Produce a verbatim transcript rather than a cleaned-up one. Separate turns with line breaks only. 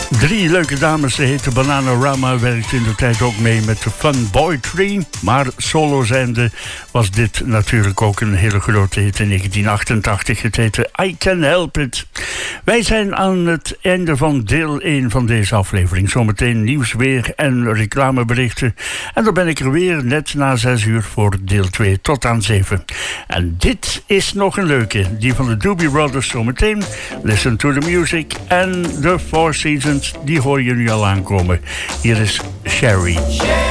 Drie leuke dames, ze heette Bananarama, werkte in de tijd ook mee met de Fun Boy Tree. Maar solo zijnde was dit natuurlijk ook een hele grote hit in negentien achtentachtig. Het heette I Can Help It. Wij zijn aan het einde van deel één van deze aflevering. Zometeen nieuws weer en reclameberichten. En dan ben ik er weer net na zes uur voor deel twee tot aan zeven. En dit is nog een leuke, die van de Doobie Brothers zometeen. Listen to the Music en The Four Seasons, die hoor je nu al aankomen. Hier is Sherry.